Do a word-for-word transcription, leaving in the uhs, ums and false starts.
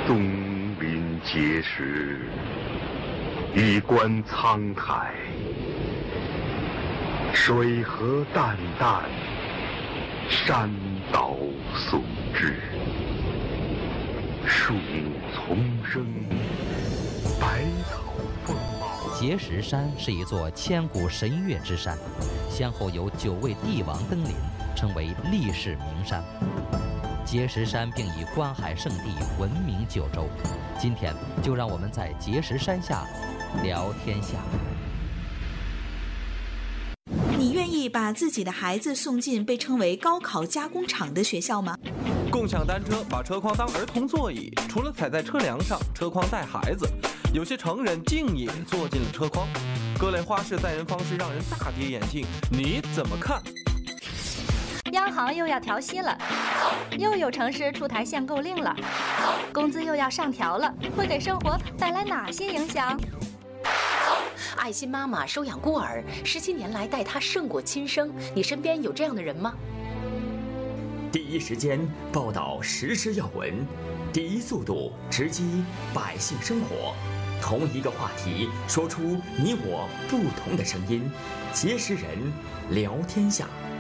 东临碣石，以观沧海。水何澹澹，山岛竦峙。树木丛生，百草丰茂。 碣石山是一座千古神岳之山，先后有九位帝王登临，称为历世名山。碣石山并以观海圣地闻名九州。今天就让我们在碣石山下聊天下。 你愿意把自己的孩子送进被称为高考加工厂的学校吗？ 共享单车把车筐当儿童座椅，除了踩在车梁上，车筐带孩子。有些成人竟也坐进了车筐。各类花式载人方式让人大跌眼镜，你怎么看？ 央行又要调息了，又有城市出台限购令了，工资又要上调了，会给生活带来哪些影响？ 爱心妈妈收养孤儿，十七年来待他胜过亲生，你身边有这样的人吗？ 第一时间报道时事要闻，第一速度直击百姓生活，同一个话题说出你我不同的声音，碣石人聊天下。